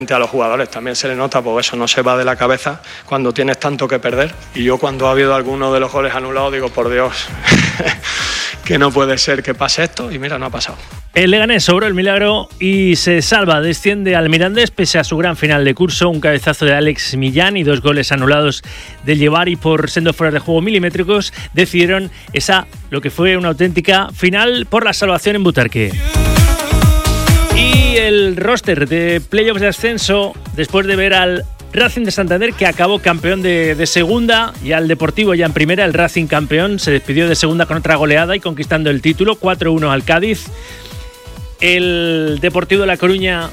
A los jugadores también se les nota, porque eso no se va de la cabeza cuando tienes tanto que perder. Y yo, cuando ha habido alguno de los goles anulados, digo, por Dios, que no puede ser que pase esto, y mira, no ha pasado. El Leganés sobró el milagro y se salva, desciende al Mirandés pese a su gran final de curso, un cabezazo de Alex Millán y 2 goles anulados del Llevari por siendo fuera de juego milimétricos, decidieron lo que fue una auténtica final por la salvación en Butarque. Y el roster de playoffs de ascenso, después de ver al Racing de Santander, que acabó campeón de segunda, y al Deportivo ya en primera, el Racing campeón, se despidió de segunda con otra goleada y conquistando el título, 4-1 al Cádiz. El Deportivo de La Coruña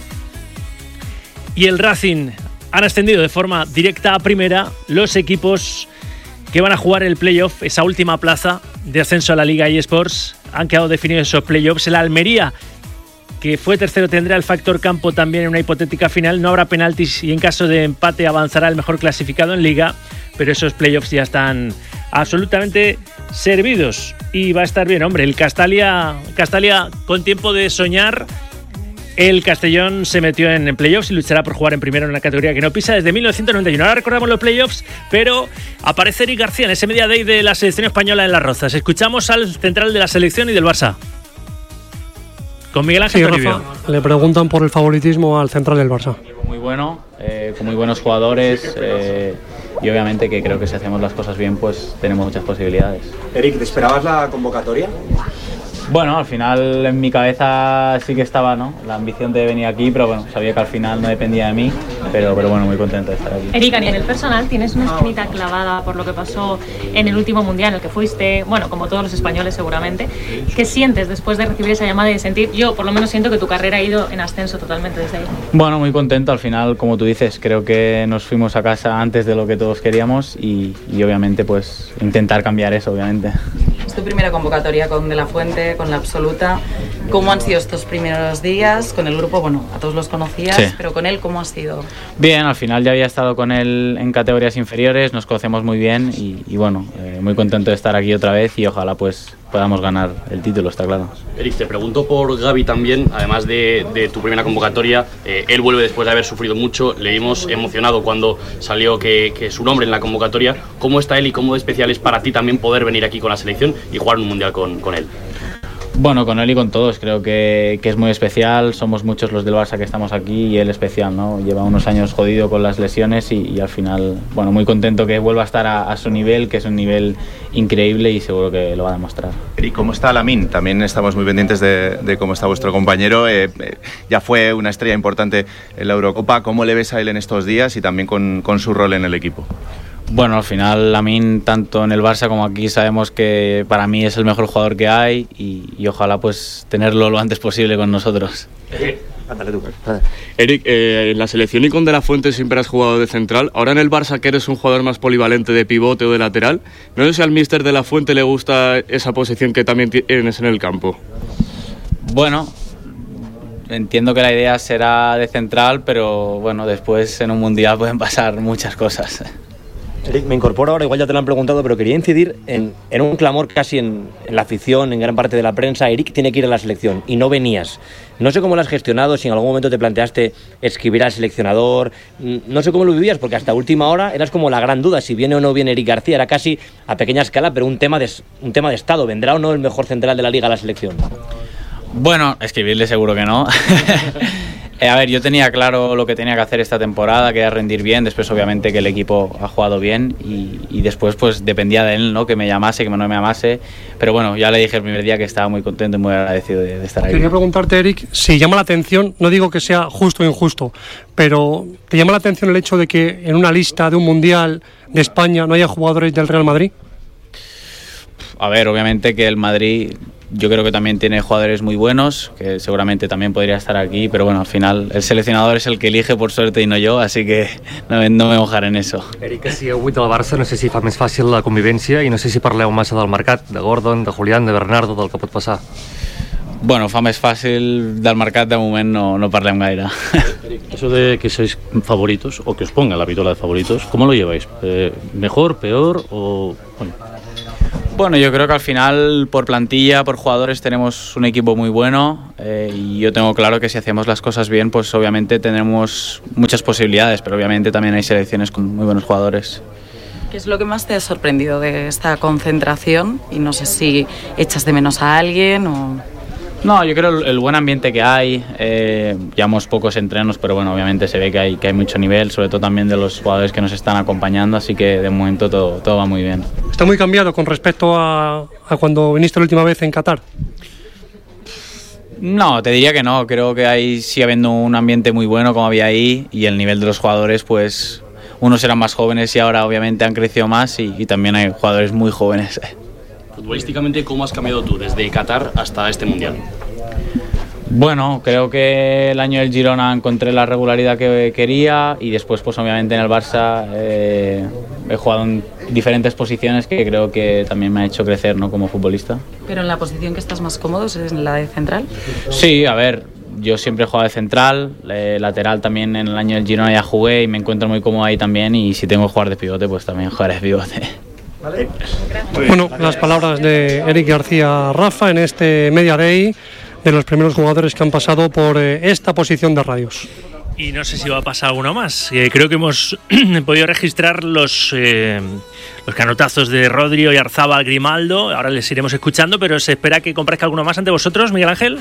y el Racing han ascendido de forma directa a primera. Los equipos que van a jugar el playoff, esa última plaza de ascenso a la Liga eSports, han quedado definidos esos playoffs. El Almería, que fue tercero, tendrá el factor campo también en una hipotética final. No habrá penaltis y en caso de empate avanzará el mejor clasificado en Liga, pero esos playoffs ya están absolutamente servidos y va a estar bien, hombre. El Castalia con tiempo de soñar. El Castellón se metió en playoffs y luchará por jugar en primera en una categoría que no pisa desde 1991. Ahora recordamos los playoffs, pero aparece Eric García en ese media day de la selección española en Las Rozas. Escuchamos al central de la selección y del Barça, con Miguel Ángel Toribio. Le preguntan por el favoritismo al central del Barça. Muy bueno, con muy buenos jugadores, y obviamente que creo que si hacemos las cosas bien, pues tenemos muchas posibilidades. Eric, ¿te esperabas la convocatoria? Bueno, al final en mi cabeza sí que estaba, ¿no?, la ambición de venir aquí, pero bueno, sabía que al final no dependía de mí, pero bueno, muy contento de estar aquí. Eric, a nivel personal, ¿tienes una espinita clavada por lo que pasó en el último mundial en el que fuiste, bueno, como todos los españoles seguramente? ¿Qué sientes después de recibir esa llamada y de sentir, yo por lo menos siento que tu carrera ha ido en ascenso totalmente desde ahí? Bueno, muy contento, al final, como tú dices, creo que nos fuimos a casa antes de lo que todos queríamos y obviamente pues intentar cambiar eso, obviamente. Es tu primera convocatoria con De La Fuente, con la absoluta. ¿Cómo han sido estos primeros días? Con el grupo, bueno, a todos los conocías, sí, pero con él, ¿cómo ha sido? Bien, al final ya había estado con él en categorías inferiores, nos conocemos muy bien y bueno, muy contento de estar aquí otra vez y ojalá pues podamos ganar el título, está claro. Eric, te pregunto por Gavi también, además de tu primera convocatoria, él vuelve después de haber sufrido mucho, le vimos emocionado cuando salió que su nombre en la convocatoria. ¿Cómo está él y cómo de especial es para ti también poder venir aquí con la selección y jugar un mundial con él? Bueno, con él y con todos, creo que es muy especial, somos muchos los del Barça que estamos aquí y él especial, ¿no? Lleva unos años jodido con las lesiones y al final, bueno, muy contento que vuelva a estar a su nivel, que es un nivel increíble y seguro que lo va a demostrar. ¿Y cómo está Lamine? También estamos muy pendientes de cómo está vuestro compañero, ya fue una estrella importante en la Eurocopa, ¿cómo le ves a él en estos días y también con su rol en el equipo? Bueno, al final Lamine, tanto en el Barça como aquí, sabemos que para mí es el mejor jugador que hay y ojalá pues tenerlo lo antes posible con nosotros. Eric, en la selección y con De La Fuente siempre has jugado de central. Ahora en el Barça, que eres un jugador más polivalente de pivote o de lateral, no sé si al míster De La Fuente le gusta esa posición que también tienes en el campo. Bueno, entiendo que la idea será de central, pero bueno, después en un mundial pueden pasar muchas cosas. Eric, me incorporo ahora, igual ya te lo han preguntado, pero quería incidir en un clamor casi en la afición, en gran parte de la prensa. Eric tiene que ir a la selección y no venías. No sé cómo lo has gestionado, si en algún momento te planteaste escribir al seleccionador, no sé cómo lo vivías, porque hasta última hora eras como la gran duda, si viene o no viene Eric García, era casi a pequeña escala, pero un tema de estado, ¿vendrá o no el mejor central de la Liga a la selección? Bueno, escribirle seguro que no. A ver, yo tenía claro lo que tenía que hacer esta temporada, que era rendir bien, después obviamente que el equipo ha jugado bien y después pues dependía de él, ¿no?, que me llamase, que no me llamase, pero bueno, ya le dije el primer día que estaba muy contento y muy agradecido de estar ahí. Quería preguntarte, Eric, si llama la atención, no digo que sea justo o injusto, pero ¿te llama la atención el hecho de que en una lista de un mundial de España no haya jugadores del Real Madrid? A ver, obviamente que el Madrid, yo creo que también tiene jugadores muy buenos, que seguramente también podría estar aquí, pero bueno, al final el seleccionador es el que elige, por suerte, y no yo, así que no me mojaré en eso. Eric, que sigueu 8 del Barça, no sé si fa més fàcil la convivència i no sé si parleu massa del mercat, de Gordon, de Julián, de Bernardo, del que pot passar. Bueno, fa més fàcil del mercat, de moment no parlem gaire. Eso de que sois favoritos, o que os pongan la vitola de favoritos, ¿cómo lo lleváis? ¿Mejor, peor o...? Bueno. Bueno, yo creo que al final, por plantilla, por jugadores, tenemos un equipo muy bueno y yo tengo claro que si hacemos las cosas bien, pues obviamente tendremos muchas posibilidades, pero obviamente también hay selecciones con muy buenos jugadores. ¿Qué es lo que más te ha sorprendido de esta concentración? Y no sé si echas de menos a alguien o... No, yo creo el buen ambiente que hay, llevamos pocos entrenos, pero bueno, obviamente se ve que hay mucho nivel, sobre todo también de los jugadores que nos están acompañando, así que de momento todo va muy bien. ¿Está muy cambiado con respecto a cuando viniste la última vez en Qatar? No, te diría que no, creo que sigue habiendo un ambiente muy bueno como había ahí y el nivel de los jugadores, pues unos eran más jóvenes y ahora obviamente han crecido más y también hay jugadores muy jóvenes. Futbolísticamente, ¿cómo has cambiado tú desde Qatar hasta este Mundial? Bueno, creo que el año del Girona encontré la regularidad que quería y después pues obviamente en el Barça he jugado en diferentes posiciones que creo que también me ha hecho crecer, ¿no?, como futbolista. ¿Pero en la posición que estás más cómodo es en la de central? Sí, a ver, yo siempre he jugado de central, lateral también en el año del Girona ya jugué y me encuentro muy cómodo ahí también y si tengo que jugar de pivote pues también jugaré de pivote. Vale. Bueno, las palabras de Eric García Rafa en este Media Day de los primeros jugadores que han pasado por esta posición de radios. Y no sé si va a pasar alguno más. Creo que hemos podido registrar los canotazos de Rodri y Arzabal, Grimaldo. Ahora les iremos escuchando, pero se espera que comparezca alguno más ante vosotros, Miguel Ángel.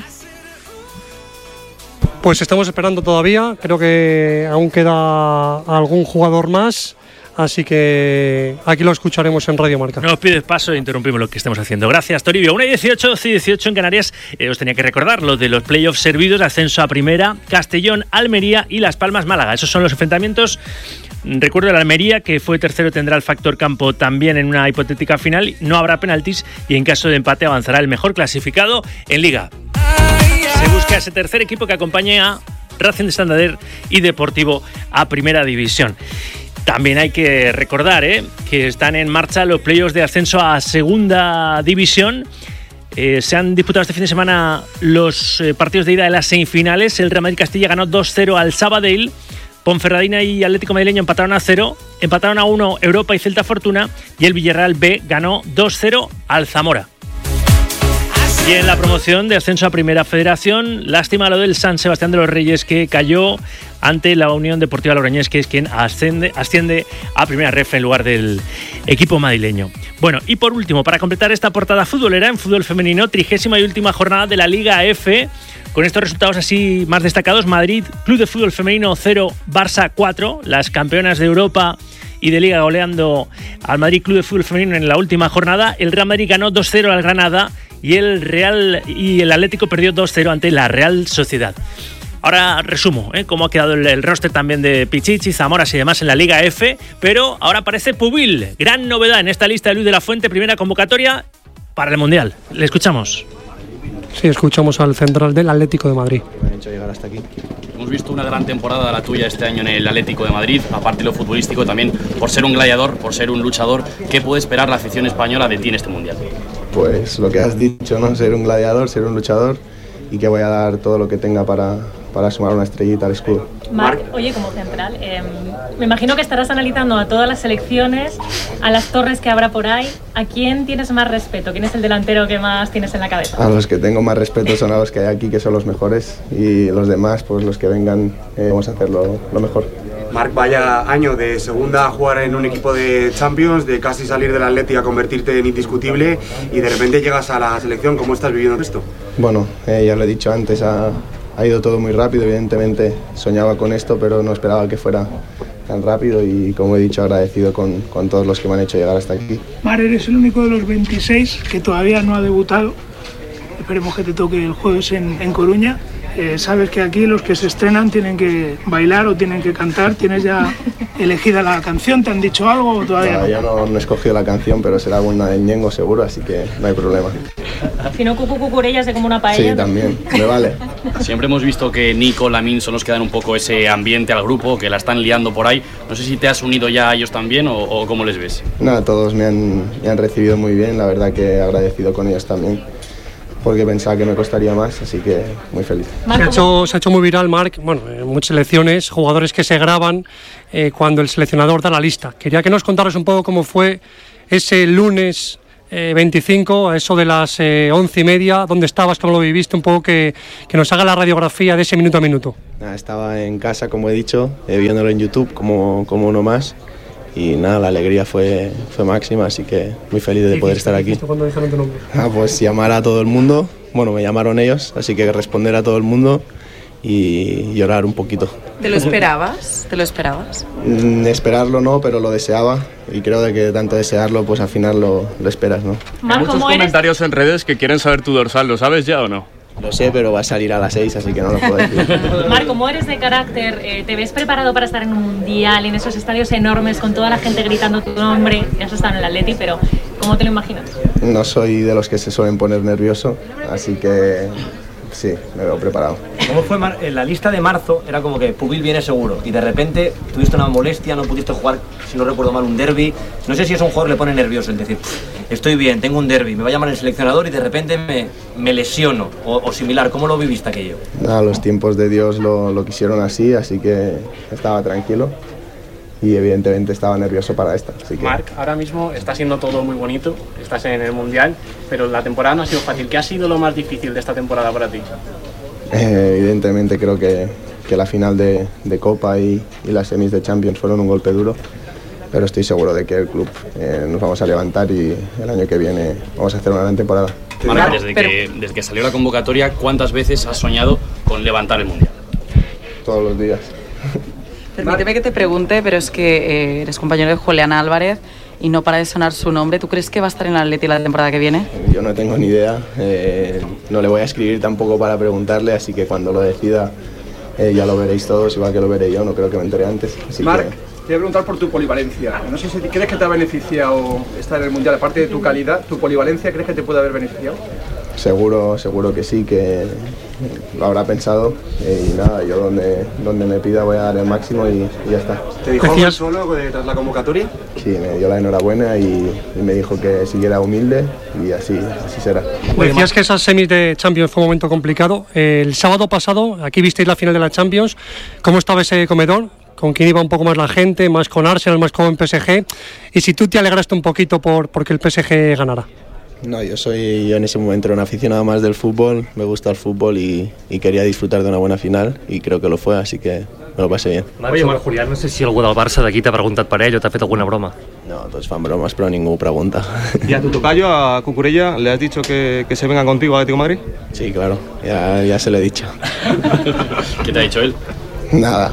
Pues estamos esperando todavía. Creo que aún queda algún jugador más. Así que aquí lo escucharemos en Radio Marca. No os pides paso e interrumpimos lo que estemos haciendo. Gracias, Toribio. 1:18, 18 en Canarias. Os tenía que recordar lo de los playoffs servidos de ascenso a primera. Castellón, Almería y Las Palmas, Málaga. Esos son los enfrentamientos. Recuerdo el Almería, que fue tercero, tendrá el factor campo también en una hipotética final. No habrá penaltis y en caso de empate avanzará el mejor clasificado en Liga. Se busca ese tercer equipo que acompañe a Racing de Santander y Deportivo a Primera División. También hay que recordar que están en marcha los playoffs de ascenso a Segunda División. Se han disputado este fin de semana los partidos de ida de las semifinales. El Real Madrid Castilla ganó 2-0 al Sabadell. Ponferradina y Atlético Madrileño empataron a 0. Empataron a 1 Europa y Celta Fortuna. Y el Villarreal B ganó 2-0 al Zamora. Y en la promoción de ascenso a Primera Federación, lástima lo del San Sebastián de los Reyes, que cayó ante la Unión Deportiva Logroñés, que es quien asciende a Primera Ref en lugar del equipo madrileño. Bueno, y por último, para completar esta portada futbolera en fútbol femenino, 30ª y última jornada de la Liga F, con estos resultados así más destacados: Madrid, Club de Fútbol Femenino 0, Barça 4, las campeonas de Europa y de Liga goleando al Madrid Club de Fútbol Femenino en la última jornada. El Real Madrid ganó 2-0 al Granada y el Atlético perdió 2-0 ante la Real Sociedad. Ahora resumo cómo ha quedado el roster también de Pichichi, Zamoras y demás en la Liga F, pero ahora aparece Pubil, gran novedad en esta lista de Luis de la Fuente, primera convocatoria para el Mundial. Le escuchamos. Sí, escuchamos al central del Atlético de Madrid. Me han hecho llegar hasta aquí. Hemos visto una gran temporada la tuya este año en el Atlético de Madrid, aparte de lo futbolístico también, por ser un gladiador, por ser un luchador. ¿Qué puede esperar la afición española de ti en este Mundial? Pues lo que has dicho, ¿no? Ser un gladiador, ser un luchador, y que voy a dar todo lo que tenga para sumar una estrellita al escudo. Marc, oye, como central, me imagino que estarás analizando a todas las selecciones, a las torres que habrá por ahí. ¿A quién tienes más respeto? ¿Quién es el delantero que más tienes en la cabeza? A los que tengo más respeto son a los que hay aquí, que son los mejores, y los demás, pues los que vengan, vamos a hacerlo lo mejor. Marc, vaya año de segunda a jugar en un equipo de Champions, de casi salir del Atleti a convertirte en indiscutible, y de repente llegas a la selección. ¿Cómo estás viviendo esto? Bueno, ya lo he dicho antes, ha ido todo muy rápido. Evidentemente soñaba con esto, pero no esperaba que fuera tan rápido, y como he dicho, agradecido con todos los que me han hecho llegar hasta aquí. Mar, eres el único de los 26 que todavía no ha debutado. Esperemos que te toque el jueves en Coruña. Sabes que aquí los que se estrenan tienen que bailar o tienen que cantar. ¿Tienes ya elegida la canción? ¿Te han dicho algo o todavía no? Yo no he escogido la canción, pero será alguna del Ñengo seguro, así que no hay problema. Si no, cucurellas de como una paella. Sí, también, me vale. Siempre hemos visto que Nico, Lamine son los que dan un poco ese ambiente al grupo, que la están liando por ahí. No sé si te has unido ya a ellos también o cómo les ves. Nada, todos me han recibido muy bien, la verdad que agradecido con ellos también, porque pensaba que me costaría más, así que muy feliz. Se ha hecho muy viral, Marc, bueno, en muchas selecciones, jugadores que se graban cuando el seleccionador da la lista. Quería que nos contaras un poco cómo fue ese lunes 25, a eso de las 11:30, ¿dónde estabas? ¿Cómo lo viviste? Un poco que nos haga la radiografía de ese minuto a minuto. Nada, estaba en casa, como he dicho, viéndolo en YouTube como uno más. Y nada, la alegría fue máxima, así que muy feliz de poder estar aquí. ¿Cuándo dijeron tu nombre? Pues llamar a todo el mundo, bueno, me llamaron ellos, así que responder a todo el mundo y llorar un poquito. ¿Te lo esperabas? ¿Te lo esperabas? Esperarlo no, pero lo deseaba, y creo de que tanto desearlo, pues al final lo esperas, ¿no? Hay muchos comentarios en redes que quieren saber tu dorsal, ¿lo sabes ya o no? Lo sé, pero va a salir a las 6, así que no lo puedo decir. Marc, como eres de carácter, ¿te ves preparado para estar en un mundial, en esos estadios enormes, con toda la gente gritando tu nombre? Ya has estado en el Atleti, pero ¿cómo te lo imaginas? No soy de los que se suelen poner nervioso, así que sí, me veo preparado. ¿Cómo fue en la lista de marzo? Era como que Pubil viene seguro y de repente tuviste una molestia, no pudiste jugar, si no recuerdo mal, un derbi. No sé si eso a un jugador le pone nervioso, el decir, estoy bien, tengo un derbi, me va a llamar el seleccionador y de repente me lesiono o similar. ¿Cómo lo viviste aquello? Nada, los tiempos de Dios lo quisieron así que estaba tranquilo y evidentemente estaba nervioso para esta. Así que... Marc, ahora mismo está siendo todo muy bonito, estás en el Mundial, pero la temporada no ha sido fácil. ¿Qué ha sido lo más difícil de esta temporada para ti? Evidentemente creo que la final de Copa y las semis de Champions fueron un golpe duro, pero estoy seguro de que el club nos vamos a levantar y el año que viene vamos a hacer una gran temporada. Marc, desde que salió la convocatoria, ¿cuántas veces has soñado con levantar el Mundial? Todos los días. Permíteme que te pregunte, pero es que eres compañero de Julián Álvarez y no para de sonar su nombre. ¿Tú crees que va a estar en el Atleti la temporada que viene? Yo no tengo ni idea, no le voy a escribir tampoco para preguntarle, así que cuando lo decida ya lo veréis todos, igual que lo veré yo, no creo que me entere antes. Marc, te voy a preguntar por tu polivalencia. No sé si crees que te ha beneficiado estar en el Mundial, aparte de tu calidad, tu polivalencia, ¿crees que te puede haber beneficiado? Seguro que sí, que lo habrá pensado y nada, yo donde me pida voy a dar el máximo y ya está. ¿Te dijo algo solo tras la convocatoria? Sí, me dio la enhorabuena y me dijo que siguiera humilde y así será. Decías que esas semis de Champions fue un momento complicado. El sábado pasado, aquí visteis la final de la Champions. ¿Cómo estaba ese comedor? ¿Con quién iba un poco más la gente? ¿Más con Arsenal, más con PSG? Y si tú te alegraste un poquito porque el PSG ganara. No, yo en ese momento era un aficionado más del fútbol, me gusta el fútbol y quería disfrutar de una buena final y creo que lo fue, así que me lo pasé bien. Oye, Julián, no sé si algú del Barça d'aquí t'ha preguntat per ell o t'ha fet alguna broma. No, todos fan bromas, pero ninguna pregunta. ¿Y a tu tocayo, a Cucurella, le has dicho que se venga contigo a Atlético de Madrid? Sí, claro, ya se lo he dicho. ¿Qué te ha dicho él? Nada.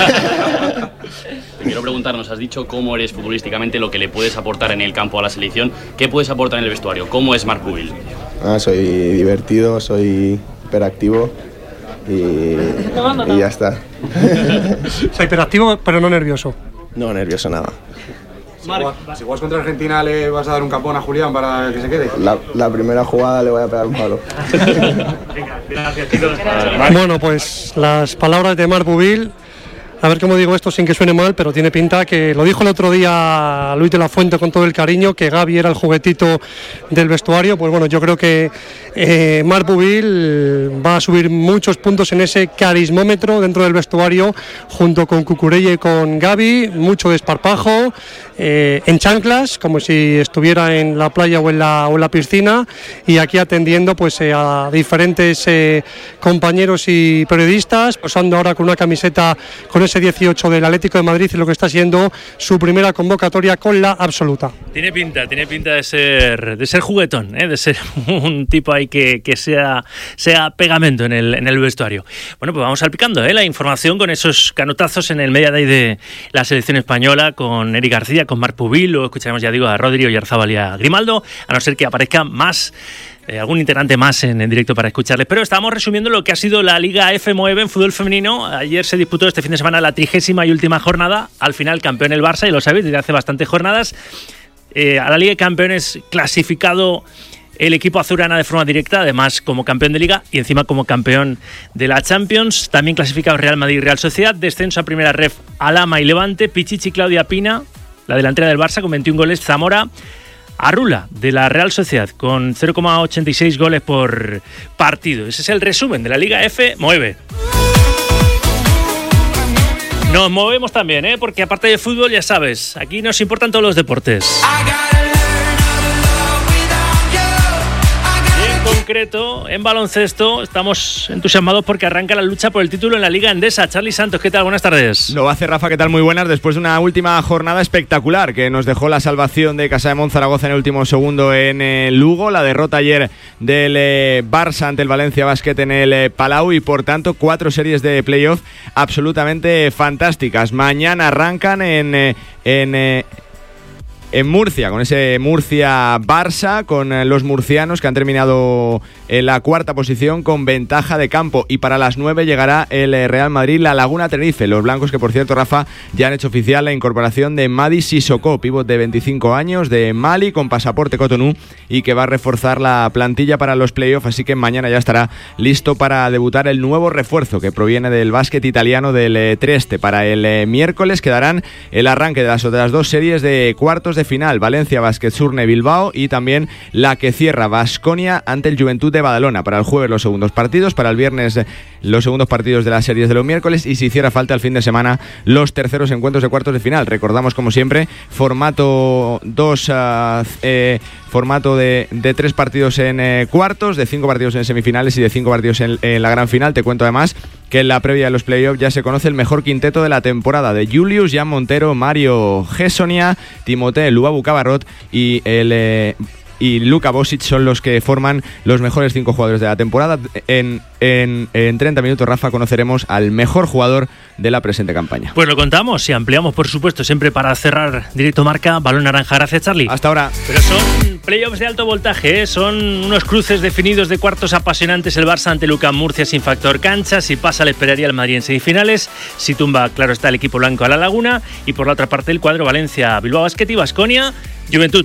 Te quiero preguntar, nos has dicho cómo eres futbolísticamente, lo que le puedes aportar en el campo a la selección. ¿Qué puedes aportar en el vestuario? ¿Cómo es Marc Pubil? Soy divertido, soy hiperactivo y ya está. Soy hiperactivo, pero no nervioso. No, nervioso nada. Si juegas contra Argentina, ¿le vas a dar un capón a Julián para que se quede? La primera jugada le voy a pegar un palo. Bueno, pues las palabras de Marc Pubil. A ver cómo digo esto sin que suene mal, pero tiene pinta que lo dijo el otro día Luis de la Fuente con todo el cariño, que Gavi era el juguetito del vestuario. Pues bueno, yo creo que Marc Pubil va a subir muchos puntos en ese carismómetro dentro del vestuario, junto con Cucurella y con Gavi, mucho desparpajo, en chanclas, como si estuviera en la playa o en la piscina, y aquí atendiendo pues a diferentes compañeros y periodistas, posando ahora con una camiseta con ese 18 del Atlético de Madrid y lo que está siendo su primera convocatoria con la absoluta. Tiene pinta de ser juguetón, de ser un tipo ahí que sea pegamento en el vestuario. Bueno, pues vamos salpicando la información con esos canotazos en el Media Day de la selección española, con Eric García, con Marc Pubil, luego escucharemos, ya digo, a Rodri, Oyarzabal y a Grimaldo, a no ser que aparezca más algún integrante más en directo para escucharles. Pero estamos resumiendo lo que ha sido la Liga F9 en fútbol femenino. Ayer se disputó este fin de semana la 30ª y última jornada. Al final campeón el Barça, y lo sabéis desde hace bastantes jornadas. A la Liga de Campeones clasificado el equipo azulgrana de forma directa, además como campeón de Liga y encima como campeón de la Champions. También clasificado Real Madrid y Real Sociedad. Descenso a primera ref Alhama y Levante. Pichichi, Claudia Pina, la delantera del Barça, con 21 goles. Zamora Arrula, de la Real Sociedad, con 0,86 goles por partido. Ese es el resumen de la Liga F9. Nos movemos también, porque aparte de fútbol, ya sabes, aquí nos importan todos los deportes. concreto, en baloncesto, estamos entusiasmados porque arranca la lucha por el título en la Liga Endesa. Charly Santos, ¿qué tal? Buenas tardes. Lo hace Rafa, ¿qué tal? Muy buenas. Después de una última jornada espectacular que nos dejó la salvación de Casa de Monzaragoza en el último segundo en Lugo, la derrota ayer del Barça ante el Valencia Basket en el Palau y por tanto 4 series de playoff absolutamente fantásticas. Mañana arrancan en Murcia, con ese Murcia-Barça, con los murcianos que han terminado en la cuarta posición con ventaja de campo. Y para las 9 llegará el Real Madrid-La Laguna-Tenerife. Los blancos que, por cierto, Rafa, ya han hecho oficial la incorporación de Mady Sissoko, pívot de 25 años, de Mali, con pasaporte Cotonú, y que va a reforzar la plantilla para los playoffs. Así que mañana ya estará listo para debutar el nuevo refuerzo que proviene del básquet italiano del Trieste. Para el miércoles quedarán el arranque de las otras 2 series de cuartos de final, Valencia Basket Surne Bilbao, y también la que cierra Baskonia ante el Juventud de Badalona. Para el jueves los segundos partidos, para el viernes los segundos partidos de las series de los miércoles, y si hiciera falta el fin de semana los terceros encuentros de cuartos de final. Recordamos, como siempre, formato de 3 partidos en cuartos, de 5 partidos en semifinales y de 5 partidos en la gran final. Te cuento además que en la previa de los playoffs ya se conoce el mejor quinteto de la temporada, de Julius, Jan Montero, Mario Gessonia, Timothée Lubabu Cabarrot y Luka Bosic son los que forman los mejores 5 jugadores de la temporada. En 30 minutos, Rafa, conoceremos al mejor jugador de la presente campaña. Pues lo contamos y ampliamos, por supuesto, siempre para cerrar Directo Marca. Balón naranja, gracias, Charly. Hasta ahora. Pero son playoffs de alto voltaje, ¿eh? Son unos cruces definidos de cuartos apasionantes. El Barça ante Lucas Murcia sin factor cancha. Si pasa, le esperaría el Madrid en semifinales. Si tumba, claro está, el equipo blanco a La Laguna. Y por la otra parte, el cuadro Valencia, Bilbao Basket y Baskonia, Juventud.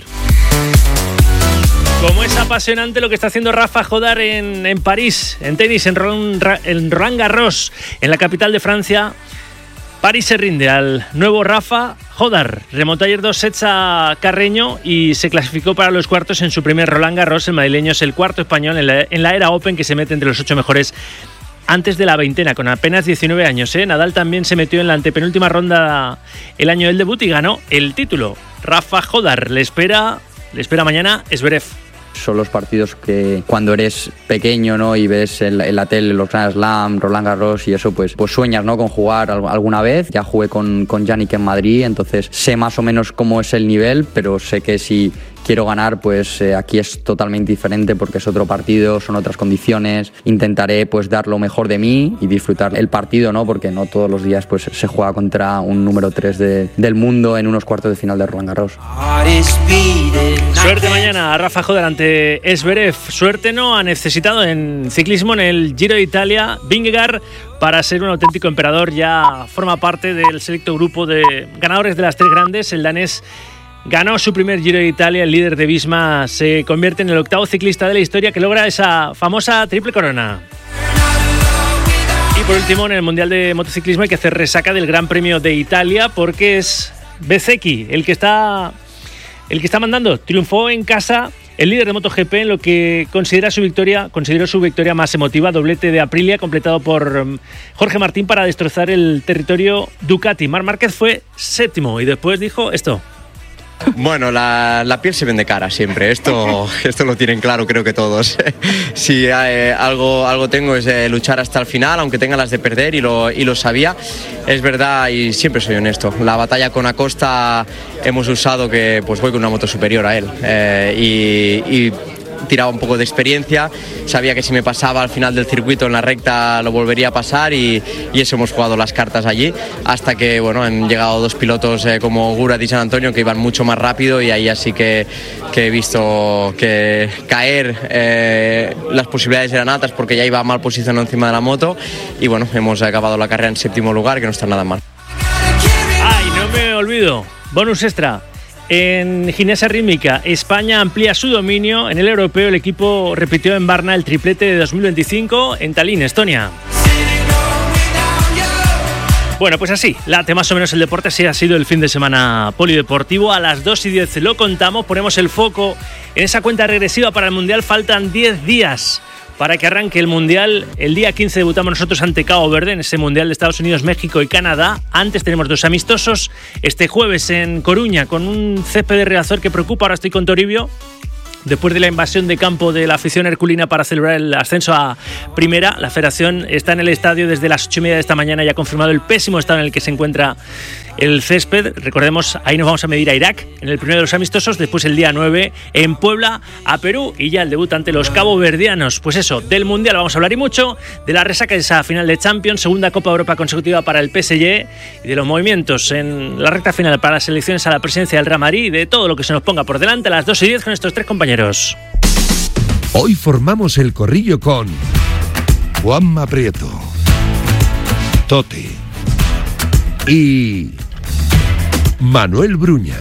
Como es apasionante lo que está haciendo Rafa Jodar en París, en tenis, en Roland Garros, en la capital de Francia. París se rinde al nuevo Rafa Jodar. Remontó ayer 2 sets a Carreño y se clasificó para los cuartos en su primer Roland Garros. El madrileño es el cuarto español en la era Open, que se mete entre los 8 mejores antes de la veintena, con apenas 19 años. Nadal también se metió en la antepenúltima ronda el año del debut y ganó el título. Rafa Jodar le espera mañana Zverev. Son los partidos que cuando eres pequeño, ¿no?, y ves en la tele los Grand Slam, Roland Garros y eso, pues sueñas, ¿no?, con jugar alguna vez. Ya jugué con Yannick en Madrid, entonces sé más o menos cómo es el nivel, pero sé que si quiero ganar, pues aquí es totalmente diferente porque es otro partido, son otras condiciones. Intentaré pues dar lo mejor de mí y disfrutar el partido, ¿no?, porque no todos los días pues se juega contra un número 3 del mundo en unos cuartos de final de Roland Garros. Suerte mañana a Rafa Jodar ante Zverev. Suerte no ha necesitado en ciclismo en el Giro de Italia. Vingegaard, para ser un auténtico emperador, ya forma parte del selecto grupo de ganadores de las 3 grandes. El danés ganó su primer Giro de Italia. El líder de Visma se convierte en el 8º ciclista de la historia que logra esa famosa triple corona. Y por último, en el Mundial de Motociclismo hay que hacer resaca del Gran Premio de Italia porque es Bezzecchi el que está mandando. Triunfó en casa el líder de MotoGP en lo que consideró su victoria más emotiva, doblete de Aprilia completado por Jorge Martín para destrozar el territorio Ducati. Marc Márquez fue 7º y después dijo esto. Bueno, la piel se vende cara siempre, esto lo tienen claro creo que todos. Si algo tengo es luchar hasta el final, aunque tenga las de perder y lo sabía. Es verdad y siempre soy honesto, la batalla con Acosta hemos usado que pues voy con una moto superior a él y tiraba un poco de experiencia, sabía que si me pasaba al final del circuito en la recta lo volvería a pasar y eso hemos jugado las cartas allí hasta que bueno han llegado 2 pilotos como Gurat y San Antonio que iban mucho más rápido y ahí así que he visto que caer las posibilidades eran altas porque ya iba mal posicionado encima de la moto y bueno, hemos acabado la carrera en 7º lugar, que no está nada mal. Y no me olvido, bonus extra. En gimnasia rítmica, España amplía su dominio. En el europeo, el equipo repitió en Varna el triplete de 2025 en Tallinn, Estonia. Bueno, pues así, late más o menos el deporte. Así ha sido el fin de semana polideportivo. A las 2:10 lo contamos, ponemos el foco en esa cuenta regresiva para el Mundial. Faltan 10 días para que arranque el Mundial. El día 15 debutamos nosotros ante Cabo Verde en ese Mundial de Estados Unidos, México y Canadá. Antes tenemos 2 amistosos. Este jueves en Coruña con un césped de Riazor que preocupa. Ahora estoy con Toribio Después de la invasión de campo de la afición herculina para celebrar el ascenso a Primera, la Federación está en el estadio desde las 8:30 de esta mañana y ha confirmado el pésimo estado en el que se encuentra el césped. Recordemos, ahí nos vamos a medir a Irak en el primero de los amistosos, después el día 9 en Puebla a Perú y ya el debut ante los caboverdianos. Pues eso, del Mundial vamos a hablar y mucho, de la resaca de esa final de Champions, segunda Copa de Europa consecutiva para el PSG y de los movimientos en la recta final para las elecciones a la presidencia del Real Madrid y de todo lo que se nos ponga por delante a las 2:10 con estos tres compañeros. Hoy formamos el corrillo con Juanma Prieto, Tote y Manuel Bruña.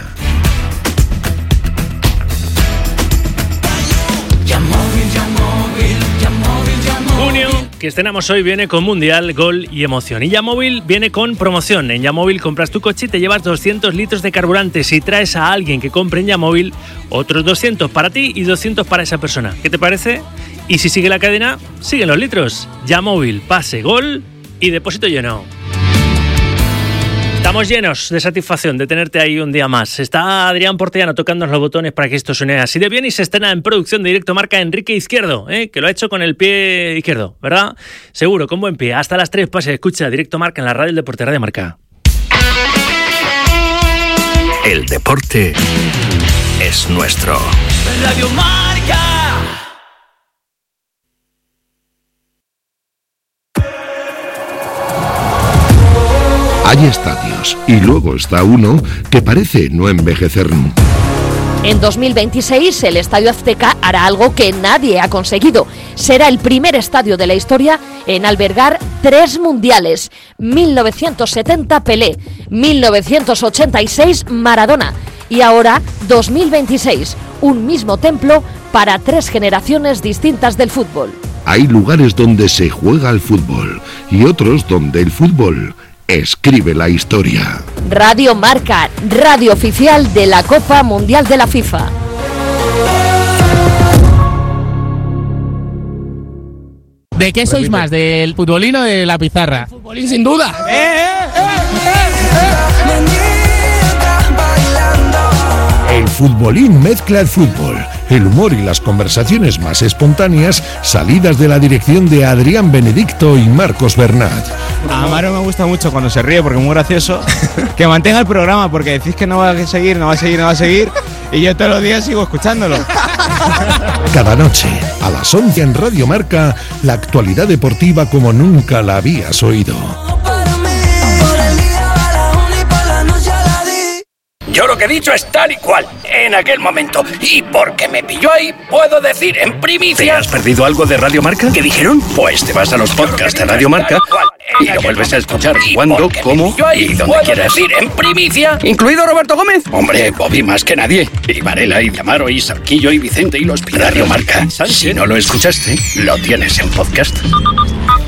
Junio, que estrenamos hoy, viene con Mundial, Gol y Emoción. Y Yamóvil viene con promoción. En Yamóvil compras tu coche y te llevas 200 litros de carburante. Si traes a alguien que compre en Yamóvil, otros 200 para ti y 200 para esa persona. ¿Qué te parece? Y si sigue la cadena, siguen los litros. Yamóvil, pase, gol y depósito lleno. Estamos llenos de satisfacción de tenerte ahí un día más. Está Adrián Portellano tocándonos los botones para que esto suene así de bien y se estrena en producción de Directo Marca Enrique Izquierdo, que lo ha hecho con el pie izquierdo, ¿verdad? Seguro, con buen pie. Hasta las 3 pase, escucha Directo Marca en la radio del deporte, Radio Marca. El deporte es nuestro. Radio Marca. Hay estadios y luego está uno que parece no envejecer nunca. En 2026 el Estadio Azteca hará algo que nadie ha conseguido. Será el primer estadio de la historia en albergar 3 mundiales. 1970 Pelé, 1986 Maradona y ahora 2026, un mismo templo para 3 generaciones distintas del fútbol. Hay lugares donde se juega al fútbol y otros donde el fútbol escribe la historia. Radio Marca, radio oficial de la Copa Mundial de la FIFA. ¿De qué sois más? ¿Del futbolín o de la pizarra? Futbolín sin duda. El futbolín mezcla el fútbol, el humor y las conversaciones más espontáneas salidas de la dirección de Adrián Benedicto y Marcos Bernat. A Maro me gusta mucho cuando se ríe porque es muy gracioso. Que mantenga el programa porque decís que no va a seguir y yo todos los días sigo escuchándolo. Cada noche, a las 11 en Radio Marca, la actualidad deportiva como nunca la habías oído. Yo lo que he dicho es tal y cual, en aquel momento. Y porque me pilló ahí, puedo decir en primicia... ¿Te has perdido algo de Radio Marca? ¿Qué dijeron? Pues te vas a los podcasts de Radio Marca y lo vuelves a escuchar cuando, cómo y donde quieras. Decir en primicia, incluido Roberto Gómez. Hombre, Bobby más que nadie. Y Varela, y Amaro, y Sarquillo, y Vicente, y los Pilario Marca. Si no lo escuchaste, lo tienes en podcast.